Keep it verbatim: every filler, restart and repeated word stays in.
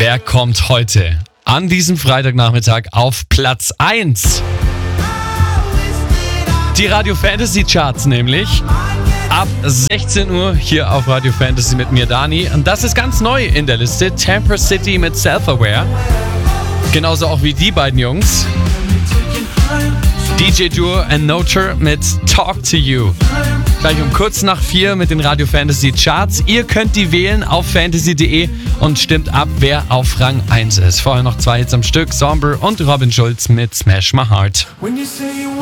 Wer kommt heute an diesem Freitagnachmittag auf Platz eins? Die Radio Fantasy Charts nämlich. Ab sechzehn Uhr hier auf Radio Fantasy mit mir, Dani. Und das ist ganz neu in der Liste. Tampa City mit Self-Aware. Genauso auch wie die beiden Jungs. D J Duo and Noture mit Talk to You. Gleich um kurz nach vier mit den Radio Fantasy Charts. Ihr könnt die wählen auf fantasy punkt de und stimmt ab, wer auf Rang eins ist. Vorher noch zwei Hits am Stück. Somber und Robin Schulz mit Smash My Heart.